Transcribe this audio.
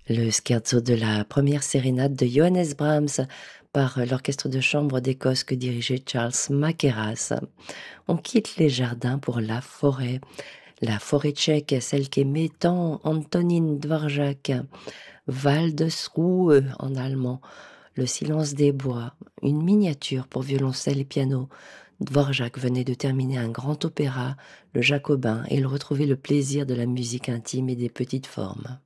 Le scherzo de la première sérénade de Johannes Brahms par l'orchestre de chambre d'Écosse que dirigeait Charles Mackerras. On quitte les jardins pour la forêt tchèque, celle qu'aimait tant Antonin Dvorak, Waldesruhe en allemand, le silence des bois, une miniature pour violoncelle et piano. Dvorak venait de terminer un grand opéra, le Jacobin, et il retrouvait le plaisir de la musique intime et des petites formes.